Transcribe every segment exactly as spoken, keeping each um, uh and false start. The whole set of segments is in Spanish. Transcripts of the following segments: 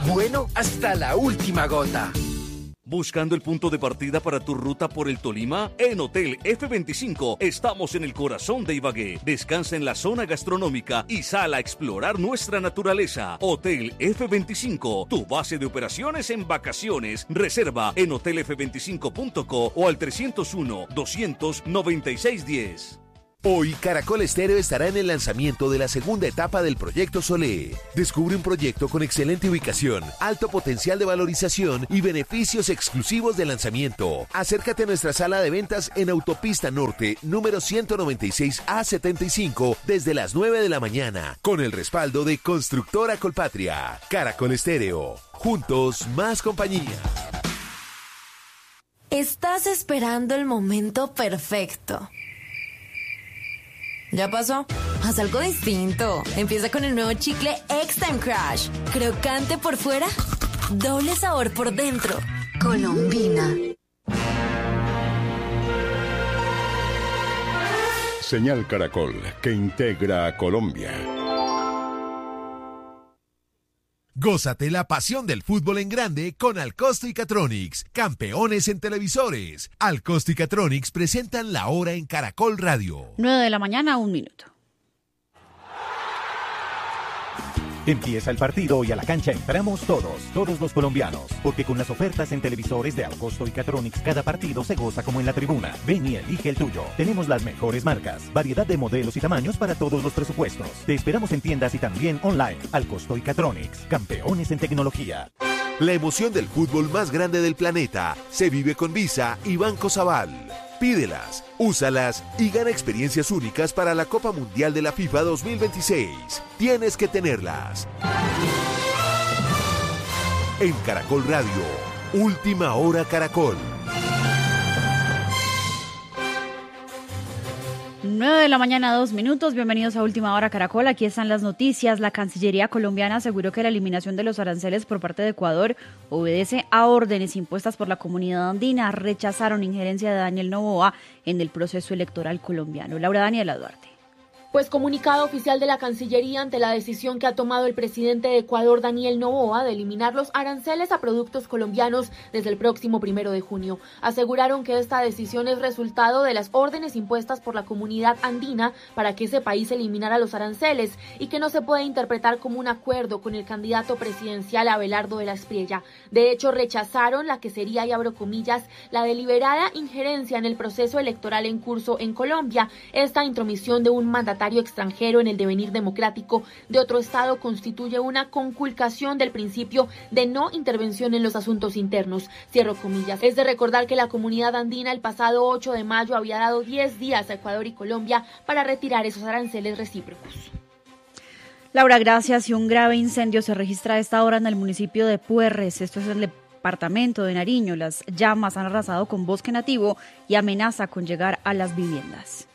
bueno hasta la última gota. ¿Buscando el punto de partida para tu ruta por el Tolima? En Hotel F veinticinco estamos en el corazón de Ibagué. Descansa en la zona gastronómica y sal a explorar nuestra naturaleza. Hotel F veinticinco, tu base de operaciones en vacaciones. Reserva en hotel f veinticinco punto co o al trescientos uno, doscientos noventa y seis diez. Hoy Caracol Estéreo estará en el lanzamiento de la segunda etapa del Proyecto Solé. Descubre un proyecto con excelente ubicación, alto potencial de valorización y beneficios exclusivos de lanzamiento. Acércate a nuestra sala de ventas en Autopista Norte, número ciento noventa y seis A setenta y cinco, desde las nueve de la mañana, con el respaldo de Constructora Colpatria. Caracol Estéreo, juntos más compañía. Estás esperando el momento perfecto. ¿Ya pasó? Haz algo distinto. Empieza con el nuevo chicle X-Time Crush. Crocante por fuera, doble sabor por dentro. Colombina. Señal Caracol, que integra a Colombia. Gózate la pasión del fútbol en grande con Alcosto y Catronics, campeones en televisores. Alcosto y Catronics presentan la hora en Caracol Radio. nueve de la mañana, un minuto. Empieza el partido y a la cancha entramos todos, todos los colombianos, porque con las ofertas en televisores de Alcosto y Catronics cada partido se goza como en la tribuna. Ven y elige el tuyo. Tenemos las mejores marcas, variedad de modelos y tamaños para todos los presupuestos. Te esperamos en tiendas y también online. Alcosto y Catronics, campeones en tecnología. La emoción del fútbol más grande del planeta se vive con Visa y Banco Sabal. Pídelas, úsalas y gana experiencias únicas para la Copa Mundial de la FIFA dos mil veintiséis. Tienes que tenerlas. En Caracol Radio, Última Hora Caracol. nueve de la mañana, dos minutos. Bienvenidos a Última Hora Caracol. Aquí están las noticias. La Cancillería colombiana aseguró que la eliminación de los aranceles por parte de Ecuador obedece a órdenes impuestas por la comunidad andina. Rechazaron injerencia de Daniel Noboa en el proceso electoral colombiano. Laura Daniela Duarte. Pues comunicado oficial de la Cancillería ante la decisión que ha tomado el presidente de Ecuador, Daniel Noboa, de eliminar los aranceles a productos colombianos desde el próximo primero de junio. Aseguraron que esta decisión es resultado de las órdenes impuestas por la comunidad andina para que ese país eliminara los aranceles y que no se puede interpretar como un acuerdo con el candidato presidencial Abelardo de la Espriella. De hecho, rechazaron la que sería, y abro comillas, la deliberada injerencia en el proceso electoral en curso en Colombia. Esta intromisión de un mandatario extranjero en el devenir democrático de otro estado constituye una conculcación del principio de no intervención en los asuntos internos. Cierro comillas. Es de recordar que la comunidad andina el pasado ocho de mayo había dado diez días a Ecuador y Colombia para retirar esos aranceles recíprocos. Laura, gracias. Y un grave incendio se registra a esta hora en el municipio de Puerres. Esto es el departamento de Nariño. Las llamas han arrasado con bosque nativo y amenaza con llegar a las viviendas.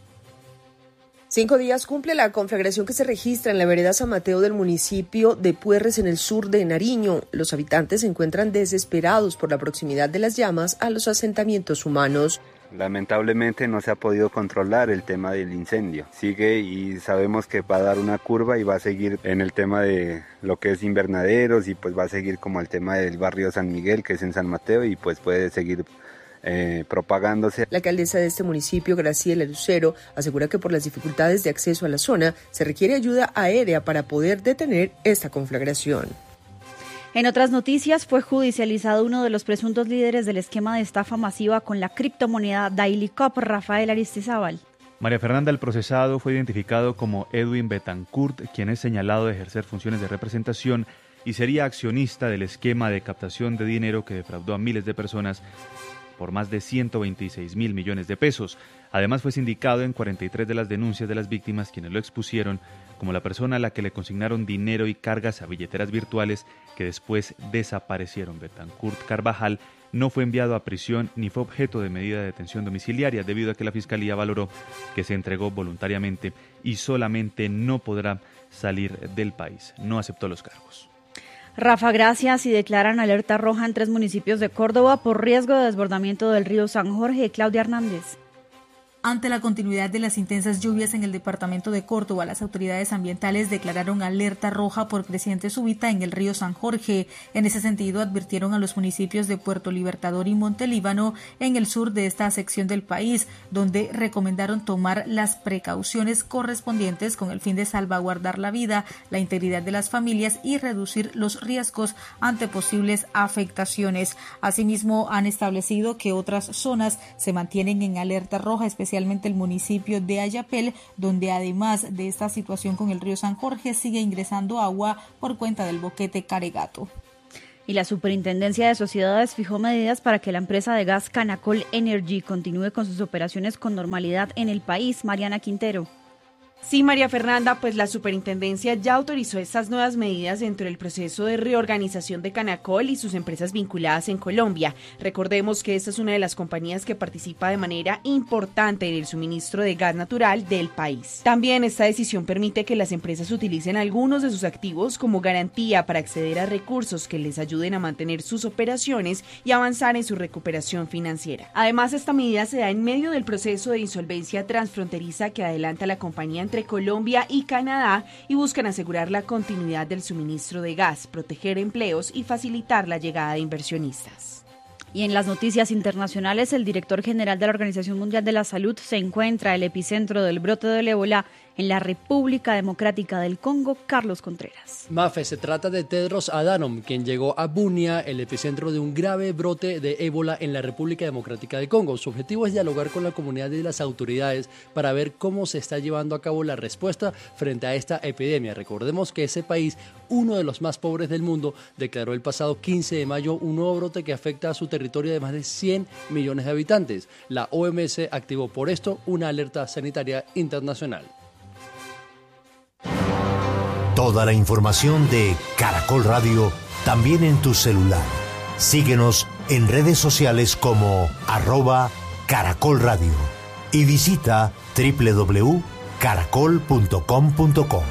Cinco días cumple la conflagración que se registra en la vereda San Mateo del municipio de Puerres, en el sur de Nariño. Los habitantes se encuentran desesperados por la proximidad de las llamas a los asentamientos humanos. Lamentablemente no se ha podido controlar el tema del incendio. Sigue y sabemos que va a dar una curva y va a seguir en el tema de lo que es invernaderos y pues va a seguir como el tema del barrio San Miguel, que es en San Mateo, y pues puede seguir Eh, propagándose. La alcaldesa de este municipio, Graciela Lucero, asegura que por las dificultades de acceso a la zona se requiere ayuda aérea para poder detener esta conflagración. En otras noticias, fue judicializado uno de los presuntos líderes del esquema de estafa masiva con la criptomoneda Daily Cop, Rafael Aristizábal. María Fernanda, el procesado, fue identificado como Edwin Betancourt, quien es señalado de ejercer funciones de representación y sería accionista del esquema de captación de dinero que defraudó a miles de personas por más de ciento veintiséis mil millones de pesos. Además, fue sindicado en cuarenta y tres de las denuncias de las víctimas, quienes lo expusieron como la persona a la que le consignaron dinero y cargas a billeteras virtuales que después desaparecieron. Betancourt Carvajal no fue enviado a prisión ni fue objeto de medida de detención domiciliaria, debido a que la Fiscalía valoró que se entregó voluntariamente y solamente no podrá salir del país. No aceptó los cargos. Rafa, gracias. Y declaran alerta roja en tres municipios de Córdoba por riesgo de desbordamiento del río San Jorge. Claudia Hernández. Ante la continuidad de las intensas lluvias en el departamento de Córdoba, las autoridades ambientales declararon alerta roja por creciente súbita en el río San Jorge. En ese sentido, advirtieron a los municipios de Puerto Libertador y Montelíbano en el sur de esta sección del país, donde recomendaron tomar las precauciones correspondientes con el fin de salvaguardar la vida, la integridad de las familias y reducir los riesgos ante posibles afectaciones. Asimismo, han establecido que otras zonas se mantienen en alerta roja, especialmente especialmente el municipio de Ayapel, donde además de esta situación con el río San Jorge sigue ingresando agua por cuenta del boquete Caregato. Y la Superintendencia de Sociedades fijó medidas para que la empresa de gas Canacol Energy continúe con sus operaciones con normalidad en el país. Mariana Quintero. Sí, María Fernanda, pues la superintendencia ya autorizó estas nuevas medidas dentro del proceso de reorganización de Canacol y sus empresas vinculadas en Colombia. Recordemos que esta es una de las compañías que participa de manera importante en el suministro de gas natural del país. También esta decisión permite que las empresas utilicen algunos de sus activos como garantía para acceder a recursos que les ayuden a mantener sus operaciones y avanzar en su recuperación financiera. Además, esta medida se da en medio del proceso de insolvencia transfronteriza que adelanta la compañía entre Colombia y Canadá y buscan asegurar la continuidad del suministro de gas, proteger empleos y facilitar la llegada de inversionistas. Y en las noticias internacionales, el director general de la Organización Mundial de la Salud se encuentra el epicentro del brote del ébola en la República Democrática del Congo. Carlos Contreras. Mafe, se trata de Tedros Adhanom, quien llegó a Bunia, el epicentro de un grave brote de ébola en la República Democrática del Congo. Su objetivo es dialogar con la comunidad y las autoridades para ver cómo se está llevando a cabo la respuesta frente a esta epidemia. Recordemos que ese país, uno de los más pobres del mundo, declaró el pasado quince de mayo un nuevo brote que afecta a su territorio de más de cien millones de habitantes. La O M S activó por esto una alerta sanitaria internacional. Toda la información de Caracol Radio también en tu celular. Síguenos en redes sociales como arroba Caracol Radio y visita doble u doble u doble u punto caracol punto com punto co.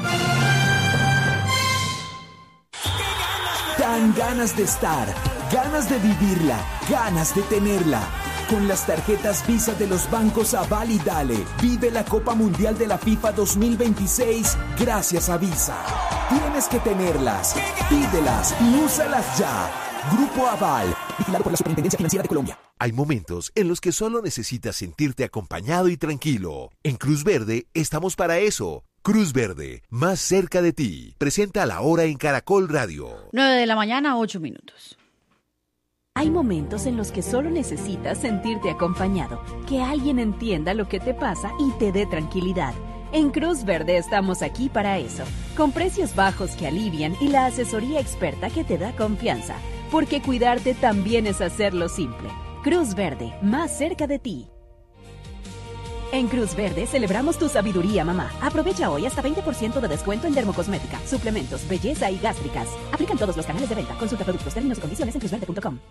Dan ganas de estar, ganas de vivirla, ganas de tenerla. Con las tarjetas Visa de los bancos Aval y Dale, vive la Copa Mundial de la FIFA dos mil veintiséis gracias a Visa. Tienes que tenerlas, pídelas y úsalas ya. Grupo Aval, vigilado por la Superintendencia Financiera de Colombia. Hay momentos en los que solo necesitas sentirte acompañado y tranquilo. En Cruz Verde estamos para eso. Cruz Verde, más cerca de ti. Presenta la hora en Caracol Radio. nueve de la mañana, ocho minutos. Hay momentos en los que solo necesitas sentirte acompañado, que alguien entienda lo que te pasa y te dé tranquilidad. En Cruz Verde estamos aquí para eso, con precios bajos que alivian y la asesoría experta que te da confianza, porque cuidarte también es hacerlo simple. Cruz Verde, más cerca de ti. En Cruz Verde celebramos tu sabiduría, mamá. Aprovecha hoy hasta veinte por ciento de descuento en dermocosmética, suplementos, belleza y gástricas. Aplican todos los canales de venta. Consulta productos, términos y condiciones en cruz verde punto com.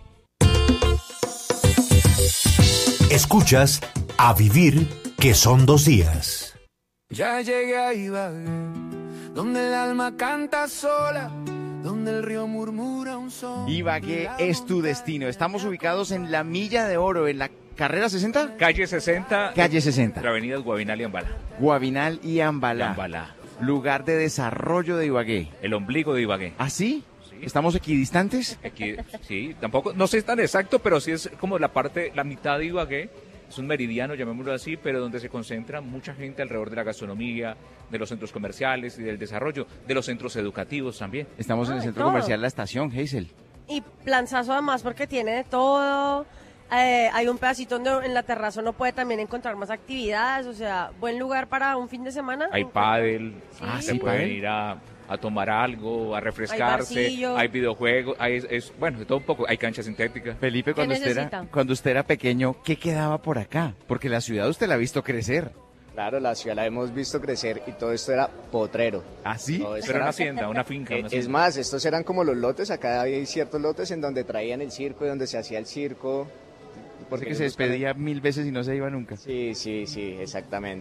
Escuchas A Vivir, que son dos días. Ya llegué a Ibagué, donde el alma canta sola, donde el río murmura un son. Ibagué es tu destino. Estamos ubicados en la Milla de Oro, en la ¿Carrera sesenta? Calle sesenta. Calle sesenta. La avenida Guavinal y Ambalá. Guavinal y Ambalá. Y Ambalá. Lugar de desarrollo de Ibagué. El ombligo de Ibagué. ¿Ah, sí? Sí. ¿Estamos equidistantes? Aquí, sí, tampoco, no sé tan exacto, pero sí es como la parte, la mitad de Ibagué. Es un meridiano, llamémoslo así, pero donde se concentra mucha gente alrededor de la gastronomía, de los centros comerciales y del desarrollo, de los centros educativos también. Estamos en el centro comercial La Estación, Hazel. Y planzazo además porque tiene de todo. Eh, hay un pedacito donde en la terraza uno puede también encontrar más actividades, o sea, buen lugar para un fin de semana. Hay pádel, sí. ah, se ¿Sí? pueden ir a, a tomar algo, a refrescarse, hay, hay videojuegos, hay, es, bueno, de todo un poco, hay cancha sintética. Felipe, cuando usted, era, cuando usted era pequeño, ¿qué quedaba por acá? Porque la ciudad usted la ha visto crecer. Claro, la ciudad la hemos visto crecer y todo esto era potrero. ¿Ah, sí? Pero era una hacienda, una finca. Eh, una es más, estos eran como los lotes, acá hay ciertos lotes en donde traían el circo y donde se hacía el circo. Porque se despedía mil veces y no se iba nunca. Sí, sí, sí, exactamente.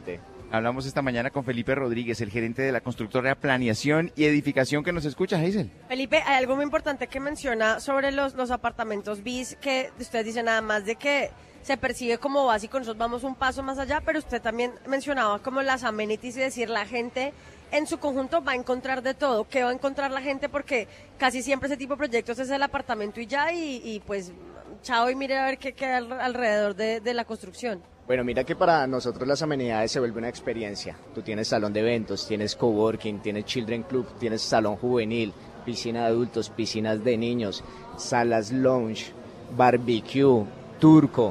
Hablamos esta mañana con Felipe Rodríguez, el gerente de la constructora Planeación y Edificación, que nos escucha, Hazel. Felipe, hay algo muy importante que menciona sobre los, los apartamentos bis, que usted dice nada más de que se percibe como básico, nosotros vamos un paso más allá, pero usted también mencionaba como las amenities y decir la gente en su conjunto va a encontrar de todo. ¿Qué va a encontrar la gente? Porque casi siempre ese tipo de proyectos es el apartamento y ya, y, y pues chao y mire a ver qué queda alrededor de, de la construcción. Bueno, mira que para nosotros las amenidades se vuelve una experiencia. Tú tienes salón de eventos, tienes coworking, tienes children club, tienes salón juvenil, piscina de adultos, piscinas de niños, salas lounge, barbecue, turco,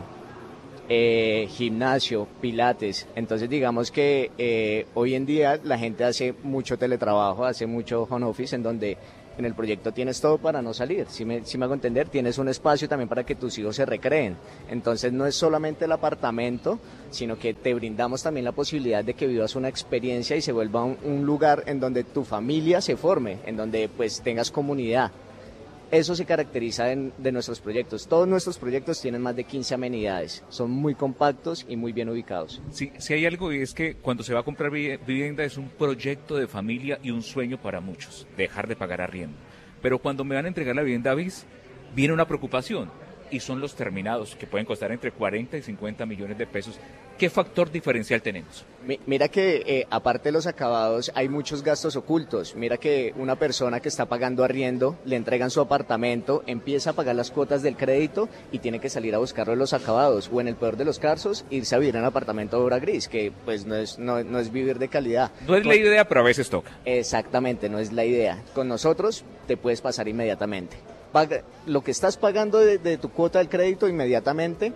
eh, gimnasio, pilates. Entonces digamos que eh, hoy en día la gente hace mucho teletrabajo, hace mucho home office, en donde en el proyecto tienes todo para no salir. Si me, si me hago entender, tienes un espacio también para que tus hijos se recreen. Entonces no es solamente el apartamento, sino que te brindamos también la posibilidad de que vivas una experiencia y se vuelva un, un lugar en donde tu familia se forme, en donde pues tengas comunidad. Eso se caracteriza en, de nuestros proyectos. Todos nuestros proyectos tienen más de quince amenidades. Son muy compactos y muy bien ubicados. Sí, sí hay algo, y es que cuando se va a comprar vivienda es un proyecto de familia y un sueño para muchos, dejar de pagar arriendo. Pero cuando me van a entregar la vivienda bis, viene una preocupación, y son los terminados, que pueden costar entre cuarenta y cincuenta millones de pesos. ¿Qué factor diferencial tenemos? Mira que eh, aparte de los acabados hay muchos gastos ocultos. Mira que una persona que está pagando arriendo, le entregan su apartamento, empieza a pagar las cuotas del crédito y tiene que salir a buscarlo los acabados, o en el peor de los casos, irse a vivir en un apartamento de obra gris, que pues no es, no, no es vivir de calidad. No es la idea, pero a veces toca. Exactamente, no es la idea. Con nosotros te puedes pasar inmediatamente. Paga, lo que estás pagando de, de tu cuota del crédito inmediatamente,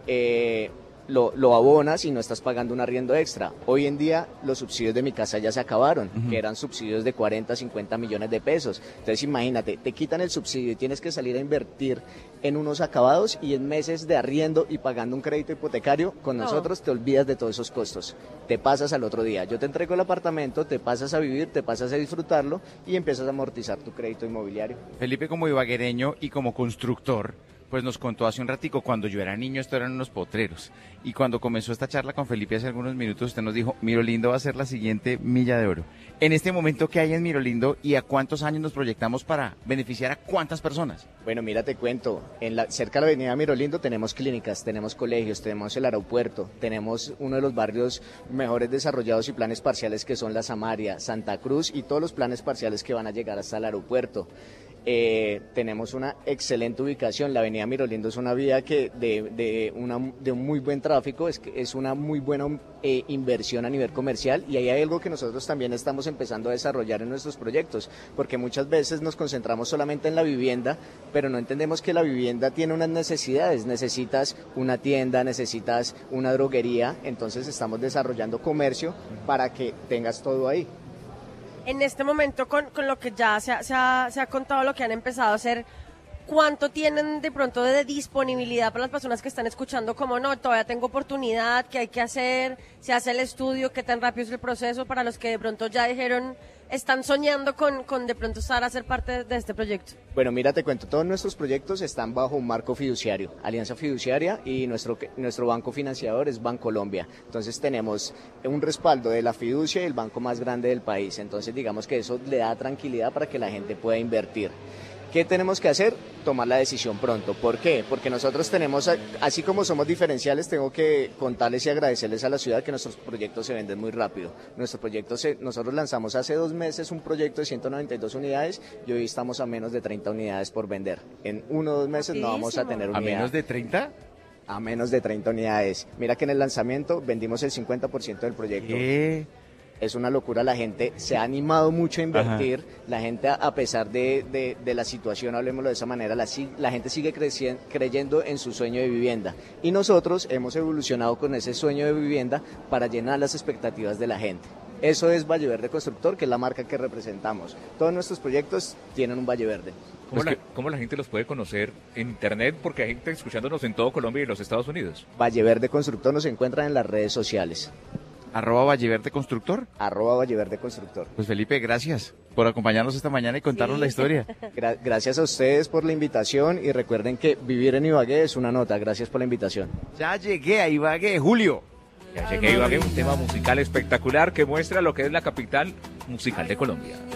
eh, Lo, lo abonas y no estás pagando un arriendo extra. Hoy en día los subsidios de mi casa ya se acabaron, uh-huh. que eran subsidios de cuarenta, cincuenta millones de pesos. Entonces imagínate, te quitan el subsidio y tienes que salir a invertir en unos acabados, y en meses de arriendo y pagando un crédito hipotecario, con no. nosotros te olvidas de todos esos costos. Te pasas al otro día. Yo te entrego el apartamento, te pasas a vivir, te pasas a disfrutarlo y empiezas a amortizar tu crédito inmobiliario. Felipe, como ibaguereño y como constructor, pues nos contó hace un ratico, cuando yo era niño esto eran unos potreros, y cuando comenzó esta charla con Felipe hace algunos minutos, usted nos dijo, Mirolindo va a ser la siguiente milla de oro. En este momento, ¿qué hay en Mirolindo y a cuántos años nos proyectamos para beneficiar a cuántas personas? Bueno, mira, te cuento, en la, cerca de la avenida Mirolindo tenemos clínicas, tenemos colegios, tenemos el aeropuerto, tenemos uno de los barrios mejores desarrollados y planes parciales, que son la Samaria, Santa Cruz, y todos los planes parciales que van a llegar hasta el aeropuerto. Eh, tenemos una excelente ubicación. La avenida Mirolindo es una vía que de, de, una, de un muy buen tráfico, es, es una muy buena eh, inversión a nivel comercial, y ahí hay algo que nosotros también estamos empezando a desarrollar en nuestros proyectos, porque muchas veces nos concentramos solamente en la vivienda, pero no entendemos que la vivienda tiene unas necesidades. Necesitas una tienda, necesitas una droguería, entonces estamos desarrollando comercio para que tengas todo ahí. En este momento, con, con lo que ya se ha, se, ha, se ha contado, lo que han empezado a hacer, ¿cuánto tienen de pronto de disponibilidad para las personas que están escuchando? Como no, todavía tengo oportunidad, ¿qué hay que hacer? ¿Se hace el estudio? ¿Qué tan rápido es el proceso? Para los que de pronto ya dijeron, están soñando con, con de pronto estar a ser parte de este proyecto. Bueno, mira, te cuento, todos nuestros proyectos están bajo un marco fiduciario, Alianza Fiduciaria, y nuestro, nuestro banco financiador es Bancolombia. Entonces tenemos un respaldo de la fiducia y el banco más grande del país. Entonces digamos que eso le da tranquilidad para que la gente pueda invertir. ¿Qué tenemos que hacer? Tomar la decisión pronto. ¿Por qué? Porque nosotros tenemos, así como somos diferenciales, tengo que contarles y agradecerles a la ciudad que nuestros proyectos se venden muy rápido. Nuestros proyectos, se, nosotros lanzamos hace dos meses un proyecto de ciento noventa y dos unidades y hoy estamos a menos de treinta unidades por vender. En uno o dos meses no vamos a tener unidades. ¿A menos de treinta? A menos de treinta unidades. Mira que en el lanzamiento vendimos el cincuenta por ciento del proyecto. ¿Qué? Es una locura, la gente se ha animado mucho a invertir. Ajá. La gente, a pesar de, de, de la situación, hablemoslo de esa manera, la, la gente sigue creciendo, creyendo en su sueño de vivienda, y nosotros hemos evolucionado con ese sueño de vivienda para llenar las expectativas de la gente. Eso es Valle Verde Constructor, que es la marca que representamos. Todos nuestros proyectos tienen un Valle Verde. ¿Cómo, la, ¿Cómo la gente los puede conocer en internet? Porque hay gente escuchándonos en todo Colombia y los Estados Unidos. Valle Verde Constructor nos encuentra en las redes sociales. ¿Arroba Valle Verde Constructor? Arroba Valle Verde Constructor. Pues Felipe, gracias por acompañarnos esta mañana y contarnos sí. la historia. Gra- gracias a ustedes por la invitación, y recuerden que vivir en Ibagué es una nota. Gracias por la invitación. Ya llegué a Ibagué, Julio. Ya llegué a Ibagué, un tema musical espectacular que muestra lo que es la capital musical de Colombia.